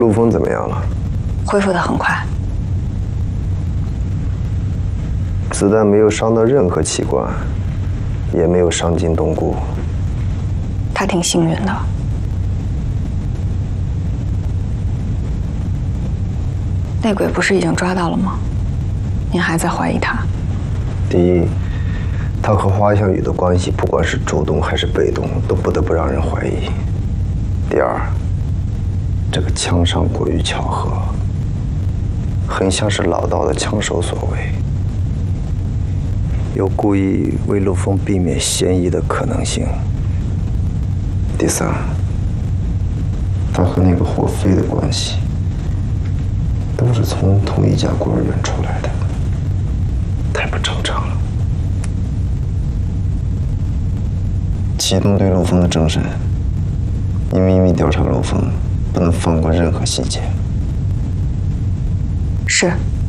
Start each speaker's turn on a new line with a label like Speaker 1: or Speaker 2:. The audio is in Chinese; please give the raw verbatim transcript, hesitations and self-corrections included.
Speaker 1: 陆枫怎么样了？
Speaker 2: 恢复得很快。
Speaker 1: 子弹没有伤到任何器官，也没有伤筋动骨。
Speaker 2: 他挺幸运的。内鬼不是已经抓到了吗？您还在怀疑他？
Speaker 1: 第一，他和花香雨的关系，不管是主动还是被动，都不得不让人怀疑。第二，这个枪伤过于巧合，很像是老道的枪手所为，有故意为陆枫避免嫌疑的可能性。第三，他和那个霍飞的关系，都是从同一家孤儿院出来的，太不正常了。启动对陆枫的政审，你秘密调查陆枫，不能放过任何细节。
Speaker 2: 是。